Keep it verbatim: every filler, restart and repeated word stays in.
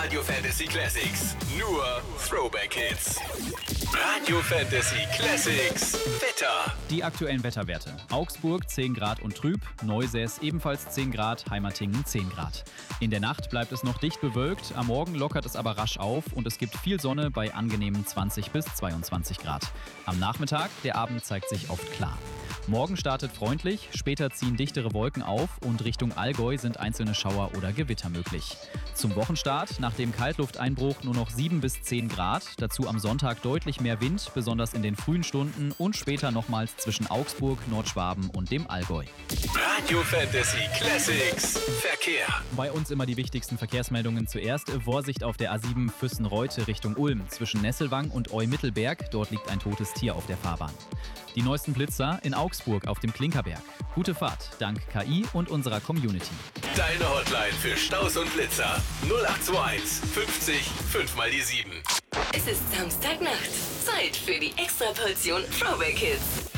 Radio Fantasy Classics. Nur Throwback Hits. Radio Fantasy Classics. Wetter. Die aktuellen Wetterwerte. Augsburg zehn Grad und trüb, Neusäß ebenfalls zehn Grad, Heimatingen zehn Grad. In der Nacht bleibt es noch dicht bewölkt, am Morgen lockert es aber rasch auf und es gibt viel Sonne bei angenehmen zwanzig bis zweiundzwanzig Grad. Am Nachmittag, der Abend zeigt sich oft klar. Morgen startet freundlich, später ziehen dichtere Wolken auf und Richtung Allgäu sind einzelne Schauer oder Gewitter möglich. Zum Wochenstart nach dem Kaltlufteinbruch nur noch sieben bis zehn Grad, dazu am Sonntag deutlich mehr Wind, besonders in den frühen Stunden und später nochmals zwischen Augsburg, Nordschwaben und dem Allgäu. Radio Fantasy Classics. Verkehr. Bei uns immer die wichtigsten Verkehrsmeldungen zuerst. Vorsicht auf der A sieben Füssen-Reute Richtung Ulm zwischen Nesselwang und Eu-Mittelberg. Dort liegt ein totes Tier auf der Fahrbahn. Die neuesten Blitzer in Augsburg auf dem Klinkerberg. Gute Fahrt, dank K I und unserer Community. Deine Hotline für Staus und Blitzer. null acht zwei eins fünfzig fünf mal die sieben. Es ist Samstagnacht. Zeit für die Extraportion Throwback Hits.